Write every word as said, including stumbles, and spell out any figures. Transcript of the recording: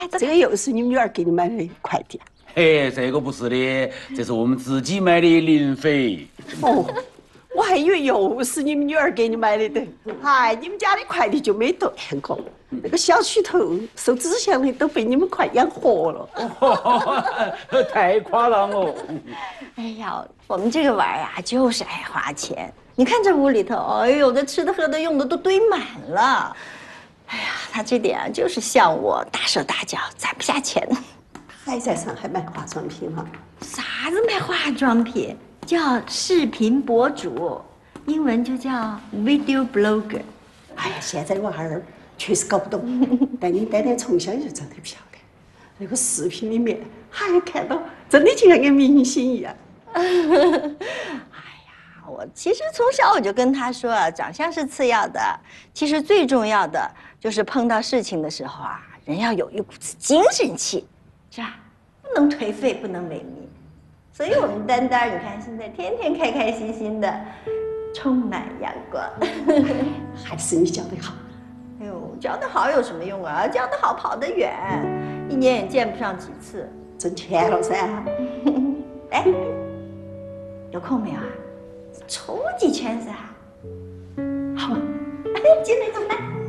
这个又是你女儿给你买的快递。 嘿，这个不是的，这是我们自己买的磷肥。 哦，我还以为又是你们女儿给你买的的。哎，你们家的快递就没断过。那个小区头收纸箱的都被你们快养活了。 哦、太夸张了。 哎呀，我们这个娃呀，就是爱花钱。你看这屋里头，哎呦，这吃的喝的用的都堆满了。哎呀，他这点啊，就是像我大手大脚，攒不下钱。 还在上海卖化妆品哈？ 啥子卖化妆品？叫视频博主，英文就叫 video blogger。 哎呀，现在娃儿确实搞不懂，但你丹丹从小就长得漂亮，那个视频里面还看到，真的就像个明星一样。 哎呀，我其实从小我就跟他说啊，长相是次要的，其实最重要的就是碰到事情的时候啊，人要有一股子精神气，是吧？不能颓废，不能萎靡。所以我们丹丹，你看现在天天开开心心的，充满阳光。 还是你教的好。 哎呦，教得好有什么用啊？教得好跑得远，一年也见不上几次。 挣钱了噻。 哎，有空没有啊？抽几圈噻。好，进来，进来。